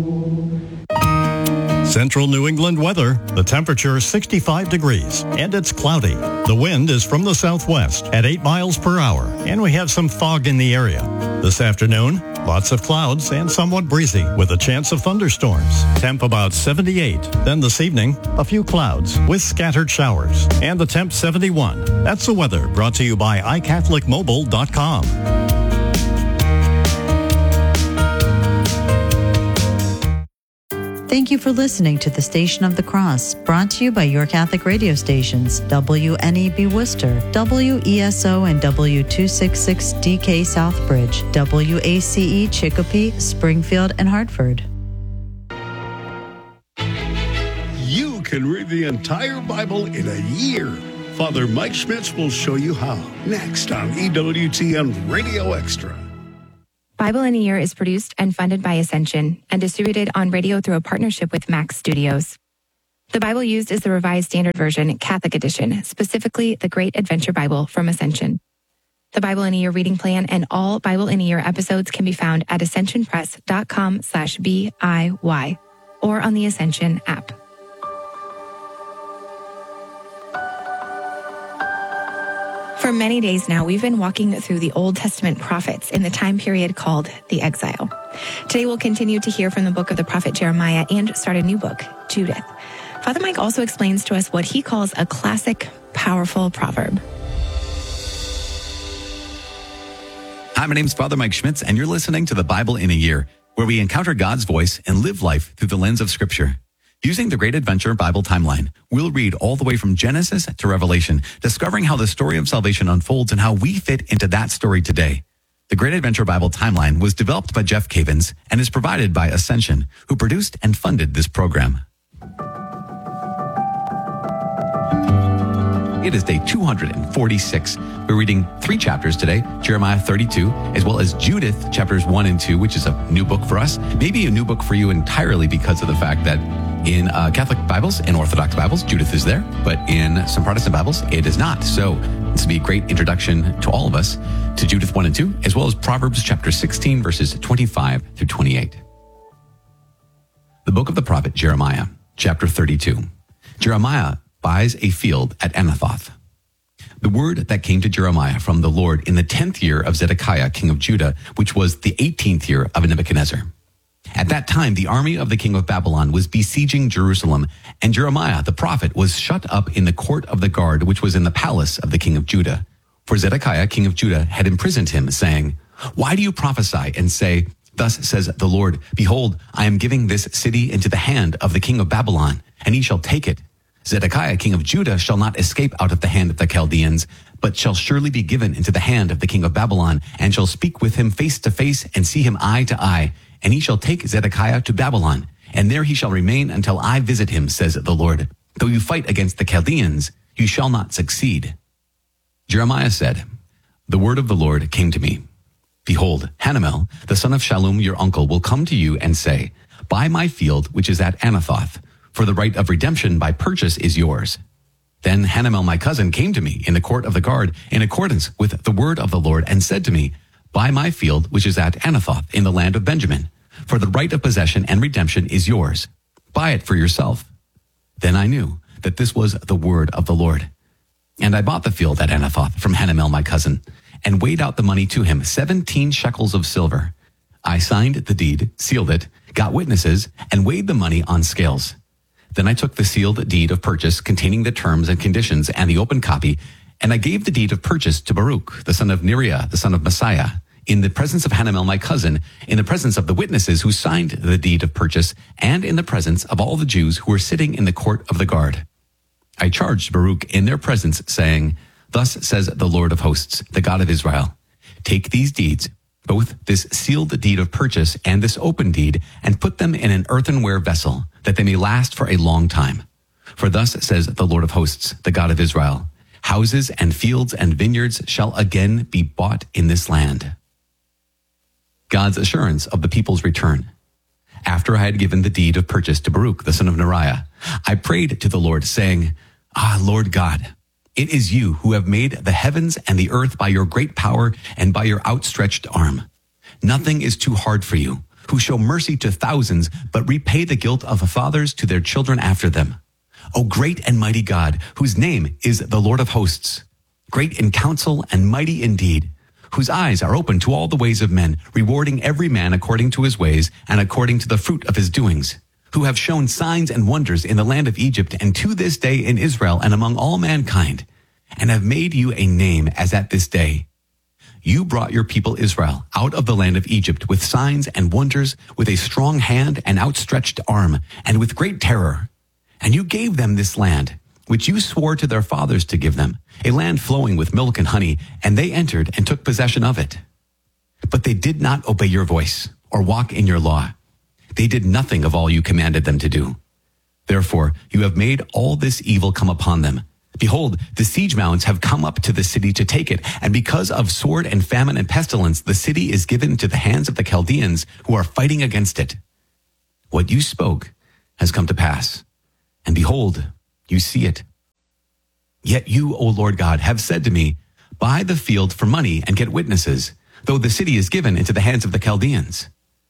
Central New England weather. The temperature is 65 degrees and it's cloudy. The wind is from the southwest at 8 miles per hour and we have some fog in the area. This afternoon, lots of clouds and somewhat breezy with a chance of thunderstorms. Temp about 78. Then this evening, a few clouds with scattered showers and the temp 71. That's the weather brought to you by iCatholicMobile.com. Thank you for listening to the Station of the Cross, brought to you by your Catholic radio stations, WNEB Worcester, WESO and W266DK Southbridge, WACE Chicopee, Springfield, and Hartford. You can read the entire Bible in a year. Father Mike Schmitz will show you how. Next on EWTN Radio Extra. Bible in a Year is produced and funded by Ascension and distributed on radio through a partnership with Max Studios. The Bible used is the Revised Standard Version, Catholic Edition, specifically the Great Adventure Bible from Ascension. The Bible in a Year reading plan and all Bible in a Year episodes can be found at ascensionpress.com/BIY or on the Ascension app. For many days now, we've been walking through the Old Testament prophets in the time period called the Exile. Today, we'll continue to hear from the book of the prophet Jeremiah and start a new book, Judith. Father Mike also explains to us what he calls a classic, powerful proverb. Hi, my name's Father Mike Schmitz, and you're listening to the Bible in a Year, where we encounter God's voice and live life through the lens of Scripture. Using the Great Adventure Bible timeline, we'll read all the way from Genesis to Revelation, discovering how the story of salvation unfolds and how we fit into that story today. The Great Adventure Bible timeline was developed by Jeff Cavins and is provided by Ascension, who produced and funded this program. It is day 246. We're reading 3 chapters today, Jeremiah 32, as well as Judith, chapters 1 and 2, which is a new book for us. Maybe a new book for you entirely because of the fact that in Catholic Bibles and Orthodox Bibles, Judith is there, but in some Protestant Bibles, it is not. So this will be a great introduction to all of us to Judith 1 and 2, as well as Proverbs chapter 16, verses 25 through 28. The book of the prophet Jeremiah, chapter 32. Jeremiah buys a field at Anathoth. The word that came to Jeremiah from the Lord in the 10th year of Zedekiah, king of Judah, which was the 18th year of Nebuchadnezzar. At that time, the army of the king of Babylon was besieging Jerusalem, and Jeremiah the prophet was shut up in the court of the guard, which was in the palace of the king of Judah. For Zedekiah, king of Judah, had imprisoned him, saying, "Why do you prophesy and say, 'Thus says the Lord, behold, I am giving this city into the hand of the king of Babylon, and he shall take it. Zedekiah, king of Judah, shall not escape out of the hand of the Chaldeans, but shall surely be given into the hand of the king of Babylon, and shall speak with him face to face and see him eye to eye. And he shall take Zedekiah to Babylon, and there he shall remain until I visit him, says the Lord. Though you fight against the Chaldeans, you shall not succeed." Jeremiah said, "The word of the Lord came to me. Behold, Hanamel, the son of Shallum, your uncle, will come to you and say, 'Buy my field, which is at Anathoth, for the right of redemption by purchase is yours.' Then Hanamel, my cousin, came to me in the court of the guard in accordance with the word of the Lord and said to me, 'Buy my field, which is at Anathoth in the land of Benjamin, for the right of possession and redemption is yours. Buy it for yourself.' Then I knew that this was the word of the Lord. And I bought the field at Anathoth from Hanamel, my cousin, and weighed out the money to him, 17 shekels of silver. I signed the deed, sealed it, got witnesses, and weighed the money on scales. Then I took the sealed deed of purchase containing the terms and conditions and the open copy, and I gave the deed of purchase to Baruch, the son of Neriah, the son of Messiah, in the presence of Hanamel, my cousin, in the presence of the witnesses who signed the deed of purchase, and in the presence of all the Jews who were sitting in the court of the guard. I charged Baruch in their presence, saying, 'Thus says the Lord of hosts, the God of Israel, take these deeds, both this sealed deed of purchase and this open deed, and put them in an earthenware vessel, that they may last for a long time. For thus says the Lord of hosts, the God of Israel, houses and fields and vineyards shall again be bought in this land.'" God's assurance of the people's return. After I had given the deed of purchase to Baruch, the son of Neriah, I prayed to the Lord, saying, Lord God, it is you who have made the heavens and the earth by your great power and by your outstretched arm. Nothing is too hard for you. who show mercy to thousands, but repay the guilt of fathers to their children after them. O great and mighty God, whose name is the Lord of hosts, great in counsel and mighty indeed, whose eyes are open to all the ways of men, rewarding every man according to his ways and according to the fruit of his doings, who have shown signs and wonders in the land of Egypt and to this day in Israel and among all mankind, and have made you a name as at this day. You brought your people Israel out of the land of Egypt with signs and wonders, with a strong hand and outstretched arm, and with great terror. And you gave them this land, which you swore to their fathers to give them, a land flowing with milk and honey, and they entered and took possession of it. But they did not obey your voice or walk in your law. They did nothing of all you commanded them to do. Therefore, you have made all this evil come upon them. Behold, the siege mounds have come up to the city to take it, and because of sword and famine and pestilence, the city is given into the hands of the Chaldeans who are fighting against it. What you spoke has come to pass, and behold, you see it. Yet you, O Lord God, have said to me, buy the field for money and get witnesses, though the city is given into the hands of the Chaldeans.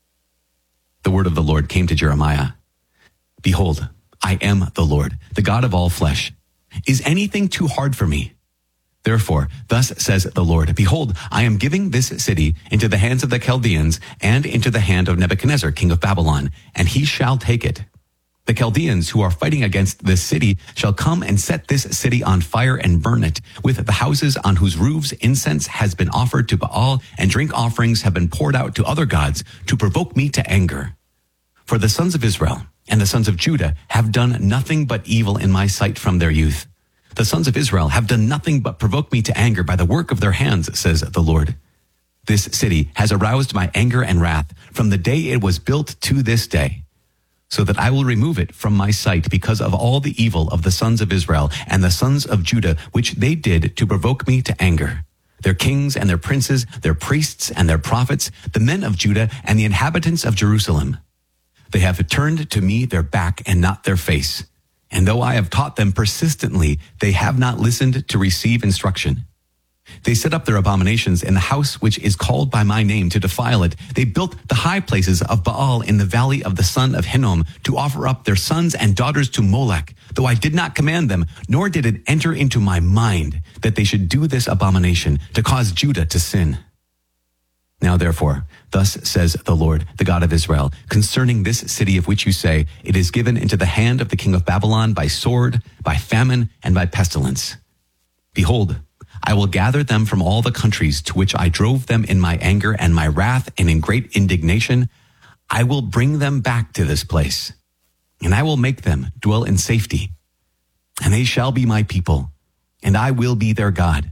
The word of the Lord came to Jeremiah. Behold, I am the Lord, the God of all flesh. Is anything too hard for me? Therefore, thus says the Lord, behold, I am giving this city into the hands of the Chaldeans and into the hand of Nebuchadnezzar, king of Babylon, and he shall take it. The Chaldeans who are fighting against this city shall come and set this city on fire and burn it, with the houses on whose roofs incense has been offered to Baal and drink offerings have been poured out to other gods to provoke me to anger. For the sons of Israel and the sons of Judah have done nothing but evil in my sight from their youth. The sons of Israel have done nothing but provoke me to anger by the work of their hands, says the Lord. This city has aroused my anger and wrath from the day it was built to this day, so that I will remove it from my sight because of all the evil of the sons of Israel and the sons of Judah, which they did to provoke me to anger. Their kings and their princes, their priests and their prophets, the men of Judah and the inhabitants of Jerusalem. They have turned to me their back and not their face. And though I have taught them persistently, they have not listened to receive instruction. They set up their abominations in the house which is called by my name to defile it. They built the high places of Baal in the valley of the son of Hinnom to offer up their sons and daughters to Molech, though I did not command them, nor did it enter into my mind that they should do this abomination to cause Judah to sin. Now therefore, thus says the Lord, the God of Israel, concerning this city of which you say, it is given into the hand of the king of Babylon by sword, by famine, and by pestilence. Behold, I will gather them from all the countries to which I drove them in my anger and my wrath and in great indignation. I will bring them back to this place, and I will make them dwell in safety. And they shall be my people, and I will be their God.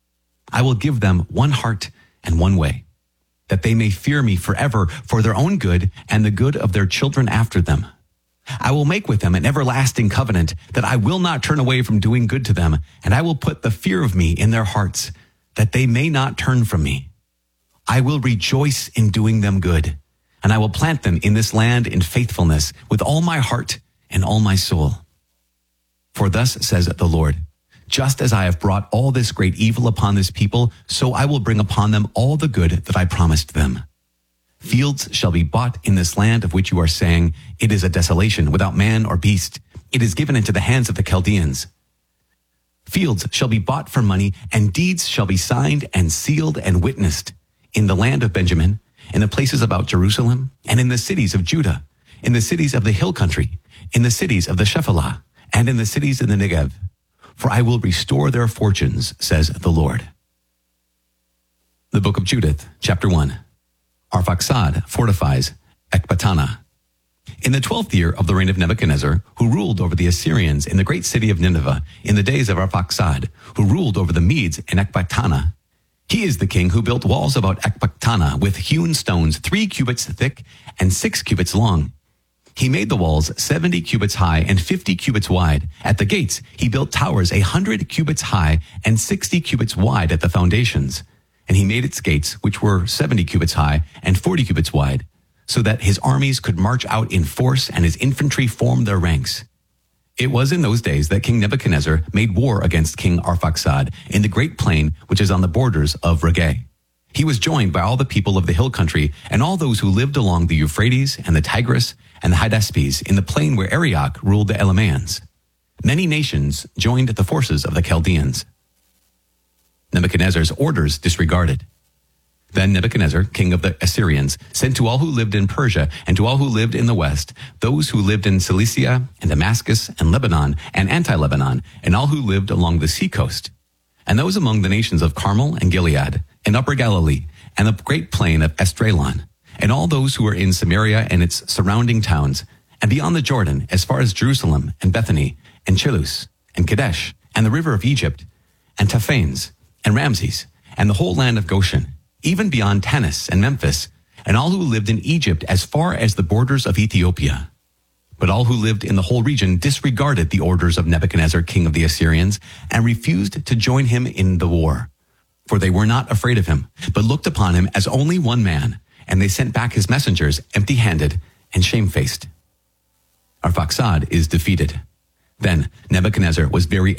I will give them one heart and one way, that they may fear me forever for their own good and the good of their children after them. I will make with them an everlasting covenant, that I will not turn away from doing good to them, and I will put the fear of me in their hearts, that they may not turn from me. I will rejoice in doing them good, and I will plant them in this land in faithfulness with all my heart and all my soul. For thus says the Lord, just as I have brought all this great evil upon this people, so I will bring upon them all the good that I promised them. Fields shall be bought in this land of which you are saying, it is a desolation without man or beast. It is given into the hands of the Chaldeans. Fields shall be bought for money, and deeds shall be signed and sealed and witnessed in the land of Benjamin, in the places about Jerusalem, and in the cities of Judah, in the cities of the hill country, in the cities of the Shephelah, and in the cities in the Negev. For I will restore their fortunes, says the Lord. The book of Judith, chapter 1. Arphaxad fortifies Ecbatana. In the 12th year of the reign of Nebuchadnezzar, who ruled over the Assyrians in the great city of Nineveh, in the days of Arphaxad, who ruled over the Medes in Ecbatana, he is the king who built walls about Ecbatana with hewn stones 3 cubits thick and 6 cubits long. He made the walls 70 cubits high and 50 cubits wide. At the gates, he built towers 100 cubits high and 60 cubits wide at the foundations. And he made its gates, which were 70 cubits high and 40 cubits wide, so that his armies could march out in force and his infantry form their ranks. It was in those days that King Nebuchadnezzar made war against King Arphaxad in the great plain which is on the borders of Regeh. He was joined by all the people of the hill country and all those who lived along the Euphrates and the Tigris and the Hydaspes in the plain where Arioch ruled the Elamians. Many nations joined the forces of the Chaldeans. Nebuchadnezzar's orders disregarded. Then Nebuchadnezzar, king of the Assyrians, sent to all who lived in Persia and to all who lived in the west, those who lived in Cilicia and Damascus and Lebanon and anti-Lebanon, and all who lived along the seacoast, and those among the nations of Carmel and Gilead, and Upper Galilee, and the great plain of Esdraelon, and all those who were in Samaria and its surrounding towns, and beyond the Jordan, as far as Jerusalem and Bethany, and Chilus, and Kadesh, and the river of Egypt, and Taphanes, and Ramses, and the whole land of Goshen, even beyond Tanis and Memphis, and all who lived in Egypt as far as the borders of Ethiopia. But all who lived in the whole region disregarded the orders of Nebuchadnezzar, king of the Assyrians, and refused to join him in the war. For they were not afraid of him, but looked upon him as only one man, and they sent back his messengers empty-handed and shamefaced. Arphaxad is defeated. Then Nebuchadnezzar was very